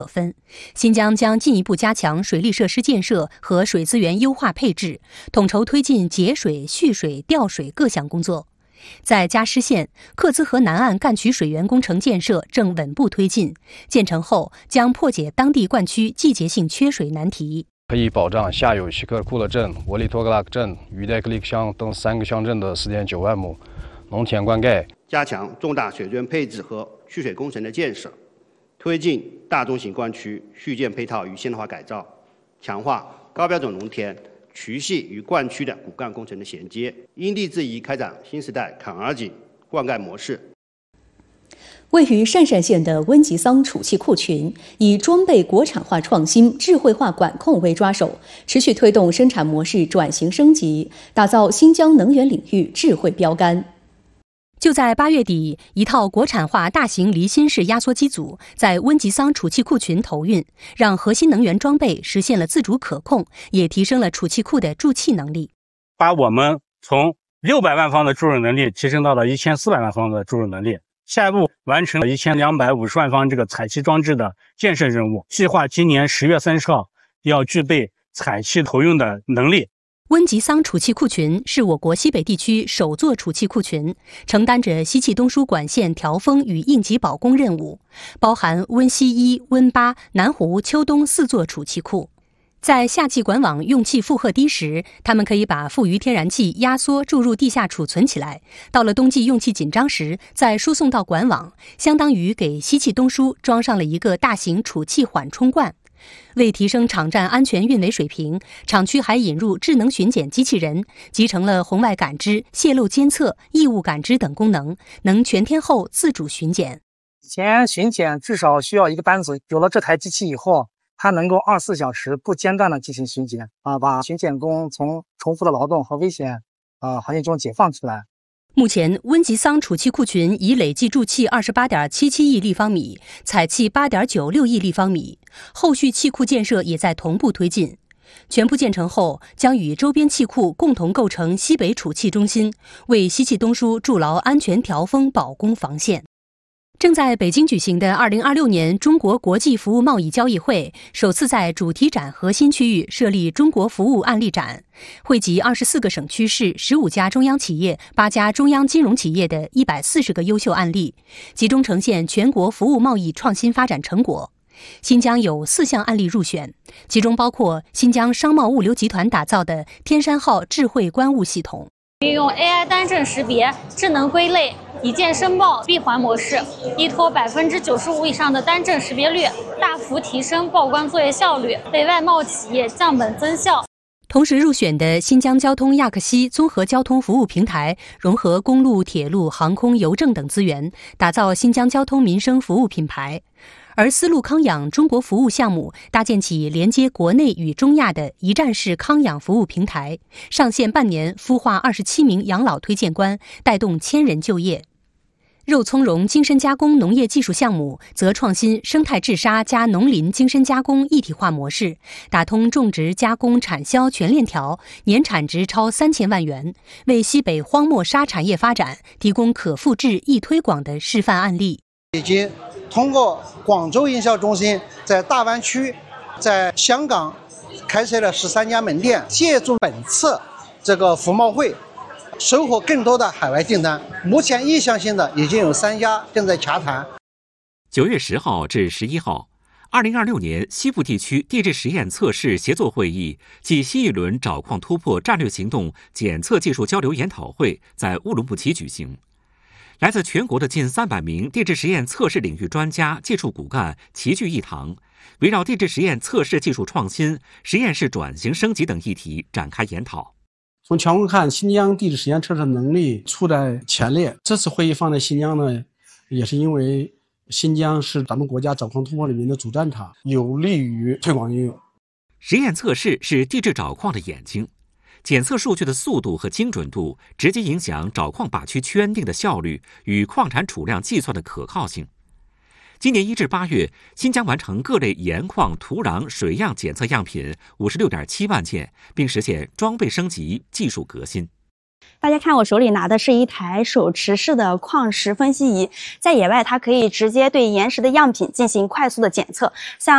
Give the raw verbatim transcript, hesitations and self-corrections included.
新疆将进一步加强水利设施建设和水资源优化配置，统筹推进节水、蓄水、调水各项工作。在加施县，克孜河南岸干渠水源工程建设正稳步推进，建成后将破解当地灌区季节性缺水难题， 可以保障下游西克库勒镇、沃里托格拉克镇、于代克利克乡等三个乡镇的 四点九万亩农田灌溉， 加强重大水资源配置和蓄水工程的建设，推进大中型灌区续建配套与现代化改造，强化高标准农田渠系与灌区的骨干工程的衔接，因地制宜开展新时代坎儿井灌溉模式。 位于鄯善县的温吉桑储气库群，以装备国产化创新、智慧化管控为抓手，持续推动生产模式转型升级，打造新疆能源领域智慧标杆。 就在八月底，一套国产化大型离心式压缩机组在温吉桑储气库群投运，让核心能源装备实现了自主可控，也提升了储气库的注气能力， 把我们从六百万方的注入能力提升到了一千四百万方的注入能力。下一步完成了一千两百五十万方这个采气装置的建设任务，计划今年十月三十号要具备采气投用的能力。 温吉桑储气库群是我国西北地区首座储气库群，承担着西气东输管线调封与应急保供任务，包含温西一、温八、南湖、秋冬四座储气库。在夏季管网用气负荷低时，它们可以把富余天然气压缩注入地下储存起来，到了冬季用气紧张时再输送到管网，相当于给西气东输装上了一个大型储气缓冲罐。为提升场站安全运维水平，厂区还引入智能巡检机器人，集成了红外感知、泄漏监测、异物感知等功能，能全天候自主巡检。 以前巡检至少需要一个班子，有了这台机器以后，它能够二十四小时不间断的进行巡检啊，把巡检工从重复的劳动和危险啊行业中解放出来。 目前，温吉桑储气库群已累计注气 二十八点七七亿立方米，采气 八点九六亿立方米，后续气库建设也在同步推进。全部建成后，将与周边气库共同构成西北储气中心，为西气东输筑牢安全调封保供防线。正在北京举行的二零二六年中国国际服务贸易交易会，首次在主题展核心区域设立中国服务案例展，汇集二十四个省区市、十五家中央企业、八家中央金融企业的一百四十个优秀案例，集中呈现全国服务贸易创新发展成果。新疆有四项案例入选，其中包括新疆商贸物流集团打造的天山号智慧关务系统， 运用 A I 单证识别、智能归类、一键申报闭环模式，依托百分之九十五以上的单证识别率，大幅提升报关作业效率，为外贸企业降本增效。 同时入选的新疆交通亚克西综合交通服务平台，融合公路、铁路、航空、邮政等资源，打造新疆交通民生服务品牌。而丝路康养中国服务项目搭建起连接国内与中亚的一站式康养服务平台，上线半年孵化二十七名养老推荐官，带动千人就业。肉苁蓉精深加工农业技术项目则创新生态治沙加农林精深加工一体化模式，打通种植、加工、产销全链条，年产值超三千万元，为西北荒漠沙产业发展提供可复制易推广的示范案例。 已经通过广州营销中心在大湾区、在香港开设了十三家门店，借助本次这个服贸会，收获更多的海外订单。目前意向性的已经有三家正在洽谈。 九月十号至十一号，二零二六年西部地区地质实验测试协作会议暨新一轮找矿突破战略行动检测技术交流研讨会在乌鲁木齐举行。来自全国的近三百名地质实验测试领域专家、技术骨干齐聚一堂，围绕地质实验测试技术创新、实验室转型升级等议题展开研讨。 从全国看，新疆地质实验测试能力处在前列。这次会议放在新疆呢，也是因为新疆是咱们国家找矿突破里面的主战场，有利于推广应用。 实验测试是地质找矿的眼睛，检测数据的速度和精准度直接影响找矿靶区圈定的效率与矿产储量计算的可靠性。今年一至八月，新疆完成各类盐矿、土壤、水样检测样品五十六点七万件，并实现装备升级、技术革新。 大家看，我手里拿的是一台手持式的矿石分析仪，在野外它可以直接对岩石的样品进行快速的检测，像